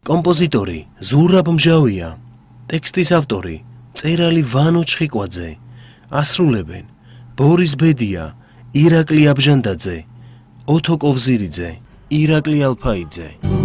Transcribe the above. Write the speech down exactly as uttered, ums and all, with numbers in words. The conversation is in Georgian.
კომპოზიტორი ზურაბ მჟავია, ტექსტის ავტორი მწერალი ვანო ჩხიკვაძე, ასრულებენ ბორის ბედია, ირაკლი აბჟანდაძე, ოთო კოვზირიძე, ირაკლი ალფაიძე.